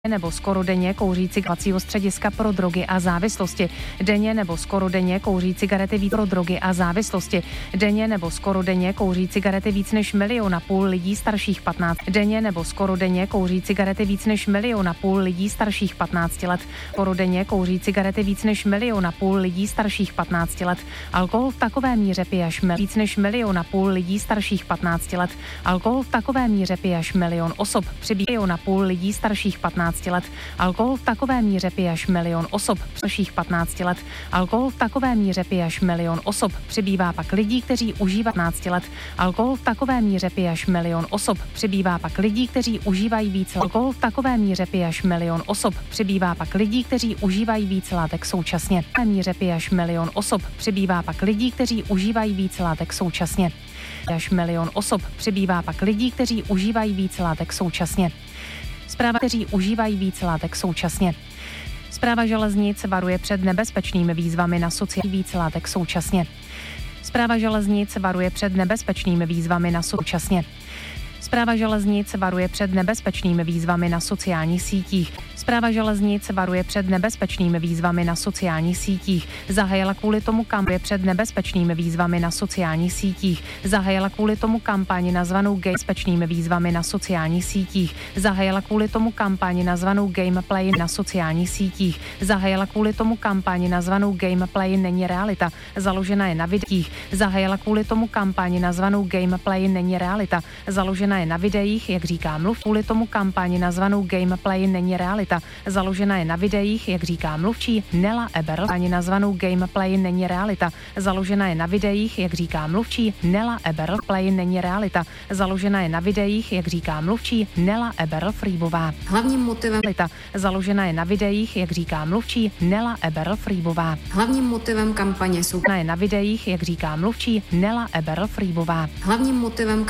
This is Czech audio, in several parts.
nebo skoro denně kouří cigaretti střediska pro drogy a závislosti. Denně nebo skoro denně kouří cigarety víc pro drogy a závislosti. Denně nebo skoro denně kouří cigarety víc než 1,5 milionu lidí starších 15. Denně nebo skoro denně kouří cigarety víc než 1,5 milionu lidí starších 15 let. Skoro denně kouří cigarety víc než 1,5 milionu lidí starších 15 let. Alkohol v takové míře pije až víc než 1,5 milionu lidí starších 15 let. Alkohol v takové míře pije až 1 milion osob. Přibývá 1,5 lidí starších 15 let. Alkohol v takové míře pije až 1 milion osob starších 15 let. Alkohol v takové míře pije až 1 milion osob. Přibývá pak lidí, kteří užívají 15 let. Alkohol v takové míře pije až 1 milion osob. Přibývá pak lidí, kteří užívají více. Alkohol v takové míře pije až 1 milion osob. Přibývá pak lidí, kteří užívají více látek současně. V míře pije až 1 milion osob. Přibývá pak lidí, kteří užívají více látek současně. Až 1 milion osob. Přibývá pak lidí, kteří užívají více látek současně. Zpráva, kteří užívají více látek současně. Správa železnic varuje před nebezpečnými výzvami na sociální více látek současně. Správa železnic varuje před nebezpečnými výzvami na současně. Správa železnic varuje před nebezpečnými výzvami na sociálních sítích. Správa železnic varuje před nebezpečnými výzvami na sociálních sítích. Zahájila kvůli tomu kampaň před nebezpečnými výzvami na sociálních sítích. Zahájila kvůli tomu kampaň nazvanou bezpečnými výzvami na sociálních sítích. Zahájila kvůli tomu kampaň nazvanou Gameplay na sociálních sítích. Zahájila kvůli tomu kampaň nazvanou Gameplay není realita, založena je na videích. Zahájila kvůli tomu kampaň nazvanou Gameplay není realita, založena je na videích, jak říká mluv. Kvůli tomu kampaň nazvanou Gameplay není realita, založena je na videích, jak říká mluvčí Nela Eberl. Ani nazvanou Gameplay není realita, založena je na videích, jak říká mluvčí Nela Eberl. Play není realita, založena je na videích, jak říká mluvčí Nela Eberl Frýbová. Hlavním motivem založena je na videích, jak říká mluvčí Nela Eberl Frýbová. Hlavním motivem kampaně jsou na videích, jak říká mluvčí Nela Eberl Frýbová. Hlavním motivem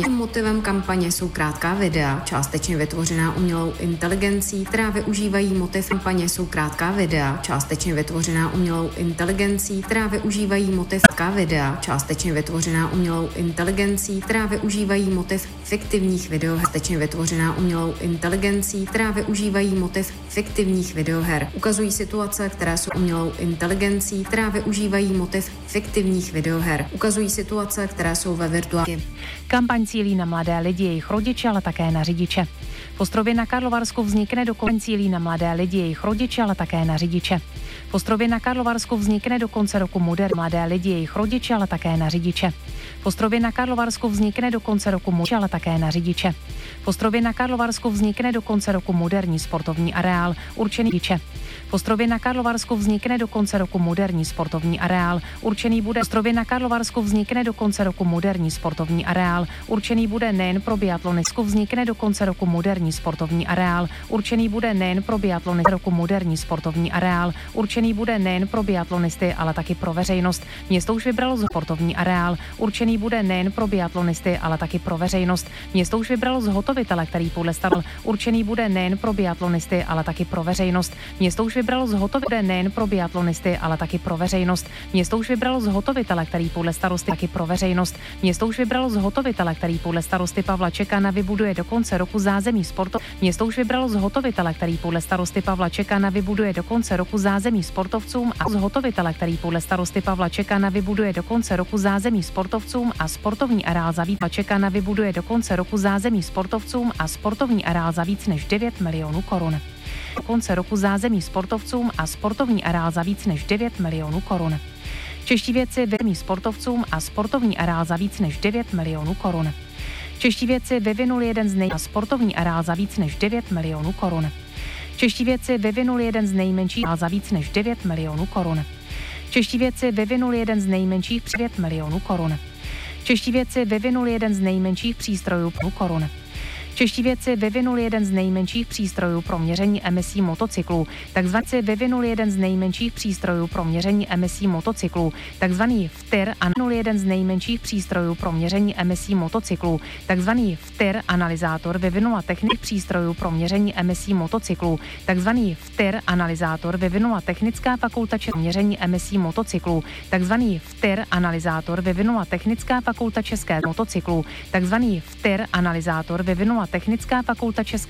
kampaně jsou krátká videa, částečně vytvořená umělou inteligencí, která využívají motiv kampaně jsou krátká videa, částečně vytvořená umělou inteligencí, která využívají motiv videa, částečně vytvořená umělou inteligencí, která využívají motiv fiktivních videoher, částečně vytvořená umělou inteligencí, která využívají motiv fiktivních videoher. Ukazují situace, které jsou umělou inteligencí, která využívají motiv fiktivních videoher. Ukazují situace, které jsou ve virtuální. Kampaň cílí na mladé lidi, jejich rodiče, ale také na řidiče. V Ostrově na Karlovarsku vznikne cílí na mladé lidi, jejich rodiče, ale také na řidiče. V Ostrově na Karlovarsku vznikne do konce roku mladé lidi, jejich rodiče, ale také na řidiče. V Ostrově na Karlovarsku vznikne do konce roku ale také na řidiče. V Ostrově na Karlovarsku vznikne do konce roku moderní sportovní areál určený řidiče. V Ostrově na Karlovarsku vznikne do konce roku moderní sportovní areál určený bude. V Ostrově na Karlovarsku vznikne do konce roku moderní sportovní areál určený bude nejen pro biatlonisty. Vznikne do konce roku moderní sportovní areál určený bude nejen pro biatlonisty. Roku moderní sportovní areál určený bude nejen pro biatlonisty, ale taky pro veřejnost. Město už vybralo sportovní areál určený bude nejen pro biatlonisty, ale taky pro veřejnost. Město už vybralo zhotovitele, který podle stavu určený bude nejen pro biatlonisty, ale taky pro veřejnost. Město už vybralo zhotovitele nejen pro biatlonisty, ale taky pro veřejnost. Město už vybralo zhotovitele, který podle starosty taky pro veřejnost. Město už vybralo zhotovitele, který podle starosty Pavla Čekana vybuduje do konce roku zázemí sportu. Město už vybralo zhotovitele, který podle starosty Pavla Čekana vybuduje do konce roku zázemí sportovcům a zhotovitele, který podle starosty Pavla Čekana vybuduje do konce roku zázemí sportovcům a sportovní areál za víc Čekana vybuduje do konce roku zázemí sportovcům a sportovní areál za víc než 9 milionů korun. Do konce roku zázemí sportovcům a sportovní areál za víc než 9 milionů korun. Čeští vědci vyvinuli sportovcům a sportovní areál za víc než 9 milionů korun. Čeští vědci vyvinuli jeden z sportovní areál za víc než 9 milionů korun. Čeští vědci vyvinuli jeden z nejmenších za víc než 9 milionů korun. Čeští vědci vyvinuli jeden z nejmenších 9 milionů korun. Čeští vědci vyvinuli jeden z nejmenších přístrojů korun. Čeští vědci vyvinuli jeden z nejmenších přístrojů pro měření emisí motocyklů. Takzvaný vyvinuli jeden z nejmenších přístrojů pro měření emisí motocyklů. Takzvaný FTIR vyvinuli jeden z nejmenších přístrojů pro měření emisí motocyklů. Takzvaný FTIR analyzátor vyvinula technik přístrojů pro měření emisí motocyklů. Takzvaný FTIR analyzátor vyvinula Technická fakulta České měření emisí motocyklů. Takzvaný FTIR analyzátor vyvinula Technická fakulta České motocyklů. Takzvaný FTIR analyzátor vyvinula Technická fakulta České